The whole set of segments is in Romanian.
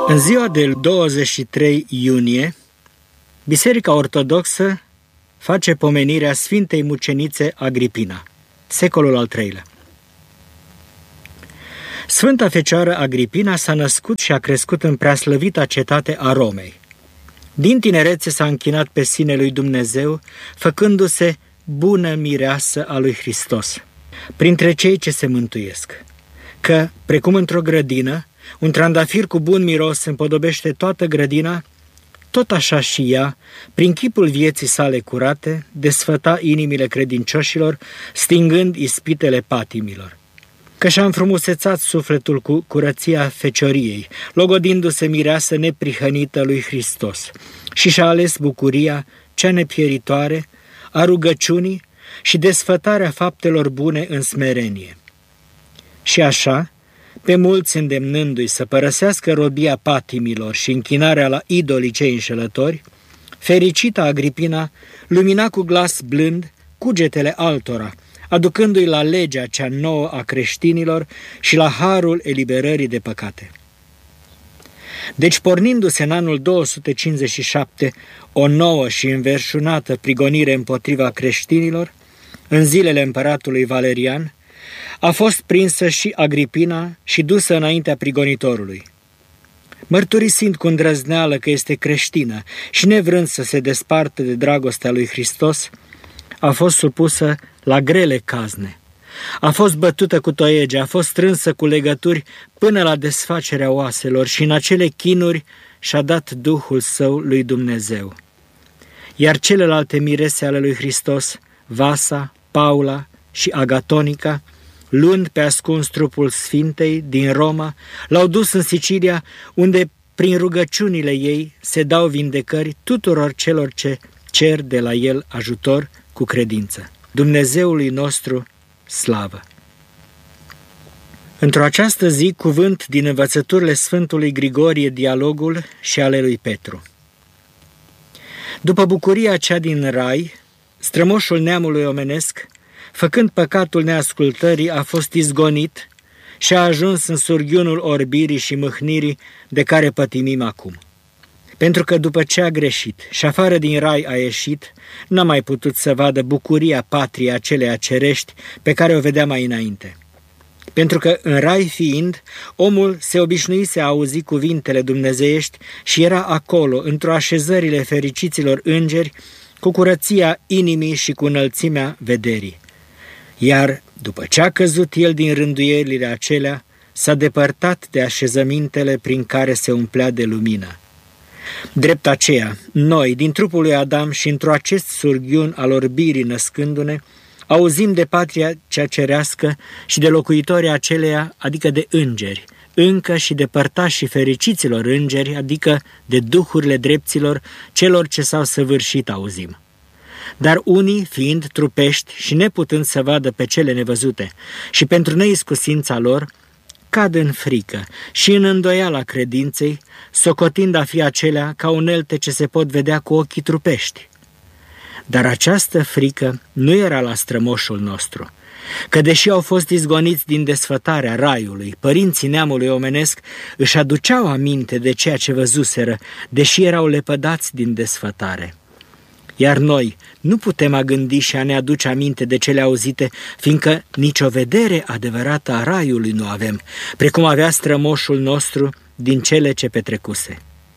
În ziua de 23 iunie, Biserica Ortodoxă face pomenirea Sfintei Mucenițe Agripina, secolul al III-lea. Sfânta Fecioară Agripina s-a născut și a crescut în preaslăvita cetate a Romei. Din tinerețe s-a închinat pe sine lui Dumnezeu, făcându-se bună mireasă a lui Hristos, printre cei ce se mântuiesc. Că, precum într-o grădină, un trandafir cu bun miros împodobește toată grădina, tot așa și ea, prin chipul vieții sale curate, desfăta inimile credincioșilor, stingând ispitele patimilor. Că și-a înfrumusețat sufletul cu curăția fecioriei, logodindu-se mireasă neprihănită lui Hristos, și și-a ales bucuria cea nepieritoare a rugăciunii și desfătarea faptelor bune în smerenie. Și așa, pe mulți îndemnându-i să părăsească robia patimilor și închinarea la idolii cei înșelători, fericita Agripina lumina cu glas blând cugetele altora, aducându-i la legea cea nouă a creștinilor și la harul eliberării de păcate. Deci, pornindu-se în anul 257 o nouă și înverșunată prigonire împotriva creștinilor, în zilele împăratului Valerian, a fost prinsă și Agripina și dusă înaintea prigonitorului. Mărturisind cu îndrăzneală că este creștină și nevrând să se despartă de dragostea lui Hristos, a fost supusă la grele cazne. A fost bătută cu toiege, a fost strânsă cu legături până la desfacerea oaselor și în acele chinuri și-a dat Duhul Său lui Dumnezeu. Iar celelalte mirese ale lui Hristos, Vasa, Paula și Agatonica, luând pe ascuns trupul Sfintei din Roma, l-au dus în Sicilia, unde prin rugăciunile ei se dau vindecări tuturor celor ce cer de la el ajutor cu credință. Dumnezeului nostru, slavă! Într-o această zi, cuvânt din învățăturile Sfântului Grigorie Dialogul și ale lui Petru. După bucuria cea din rai, strămoșul neamului omenesc, făcând păcatul neascultării, a fost izgonit și a ajuns în surghiunul orbirii și mâhnirii de care pătimim acum. Pentru că după ce a greșit și afară din rai a ieșit, n-a mai putut să vadă bucuria patriei aceleia cerești pe care o vedea mai înainte. Pentru că în rai fiind, omul se obișnuise a auzi cuvintele dumnezeiești și era acolo, într-o așezările fericiților îngeri, cu curăția inimii și cu înălțimea vederii. Iar după ce a căzut el din rânduielile acelea, s-a depărtat de așezămintele prin care se umplea de lumină. Drept aceea, noi, din trupul lui Adam și într-o acest surghiun al orbirii născându-ne, auzim de patria cea cerească și de locuitorii aceleia, adică de îngeri, încă și de părtașii fericiților îngeri, adică de duhurile drepților, celor ce s-au săvârșit auzim. Dar unii, fiind trupești și neputând să vadă pe cele nevăzute și pentru neiscusința lor, cad în frică și în îndoiala credinței, socotind a fi acelea ca unelte ce se pot vedea cu ochii trupești. Dar această frică nu era la strămoșul nostru, că deși au fost izgoniți din desfătarea raiului, părinții neamului omenesc își aduceau aminte de ceea ce văzuseră, deși erau lepădați din desfătare. Iar noi nu putem a gândi și a ne aduce aminte de cele auzite, fiindcă nicio vedere adevărată a raiului nu avem, precum avea strămoșul nostru din cele ce petrecuse.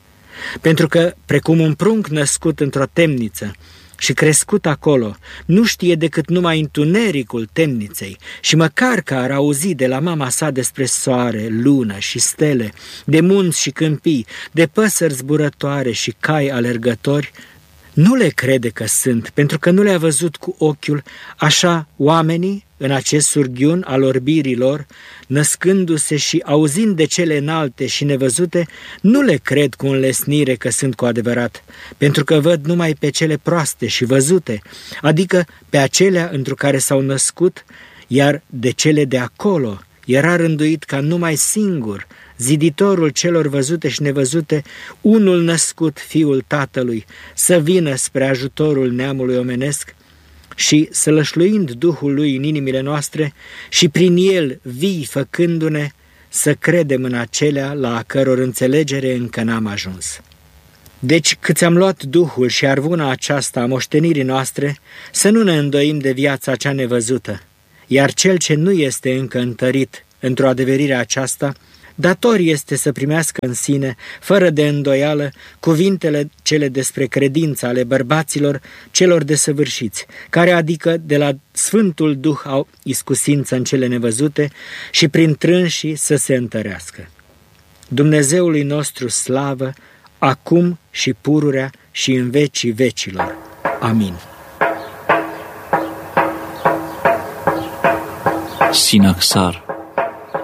Pentru că, precum un prunc născut într-o temniță și crescut acolo, nu știe decât numai întunericul temniței și măcar că ar auzi de la mama sa despre soare, lună și stele, de munți și câmpii, de păsări zburătoare și cai alergători, nu le crede că sunt, pentru că nu le-a văzut cu ochiul, așa oamenii, în acest surghiun al orbirii lor, născându-se și auzind de cele înalte și nevăzute, nu le cred cu înlesnire că sunt cu adevărat, pentru că văd numai pe cele proaste și văzute, adică pe acelea într care s-au născut, iar de cele de acolo era rânduit ca numai singur, ziditorul celor văzute și nevăzute, unul născut, Fiul Tatălui, să vină spre ajutorul neamului omenesc și, sălășluind Duhul Lui în inimile noastre și prin El vii făcându-ne, să credem în acelea la a căror înțelegere încă n-am ajuns. Deci, câți am luat Duhul și arvuna aceasta a moștenirii noastre, să nu ne îndoim de viața cea nevăzută, iar cel ce nu este încă întărit într-o adeverire aceasta, dator este să primească în sine, fără de îndoială, cuvintele cele despre credința ale bărbaților celor desăvârșiți, care adică de la Sfântul Duh au iscusință în cele nevăzute și prin trânsii să se întărească. Dumnezeului nostru slavă, acum și pururea și în vecii vecilor. Amin. Sinaxar.